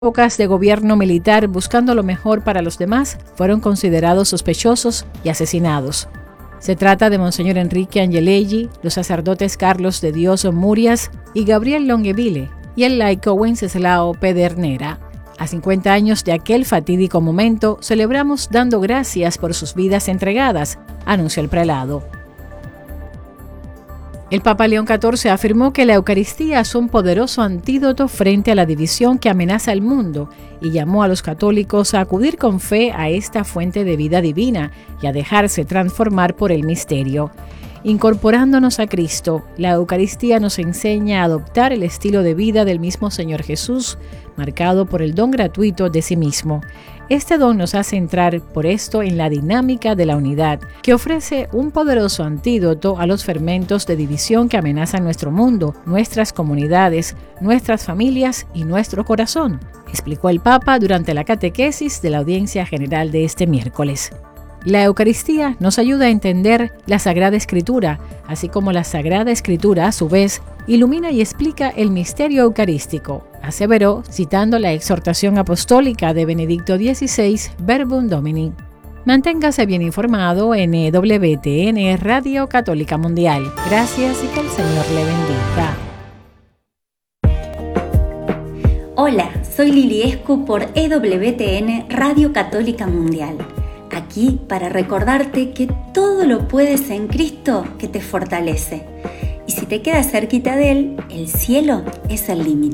épocas de gobierno militar buscando lo mejor para los demás, fueron considerados sospechosos y asesinados. Se trata de Monseñor Enrique Angelelli, los sacerdotes Carlos de Dios Murias y Gabriel Longueville, y el laico Wenceslao Pedernera. A 50 años de aquel fatídico momento, celebramos dando gracias por sus vidas entregadas, anunció el prelado. El Papa León XIV afirmó que la Eucaristía es un poderoso antídoto frente a la división que amenaza el mundo y llamó a los católicos a acudir con fe a esta fuente de vida divina y a dejarse transformar por el misterio. Incorporándonos a Cristo, la Eucaristía nos enseña a adoptar el estilo de vida del mismo Señor Jesús, marcado por el don gratuito de sí mismo. Este don nos hace entrar, por esto, en la dinámica de la unidad, que ofrece un poderoso antídoto a los fermentos de división que amenazan nuestro mundo, nuestras comunidades, nuestras familias y nuestro corazón, explicó el Papa durante la catequesis de la audiencia general de este miércoles. La Eucaristía nos ayuda a entender la Sagrada Escritura, así como la Sagrada Escritura, a su vez, ilumina y explica el misterio eucarístico, aseveró citando la exhortación apostólica de Benedicto XVI, Verbum Domini. Manténgase bien informado en EWTN Radio Católica Mundial. Gracias y que el Señor le bendiga. Hola, soy Lili Escu por EWTN Radio Católica Mundial. Aquí para recordarte que todo lo puedes en Cristo que te fortalece. Y si te quedas cerquita de Él, el cielo es el límite.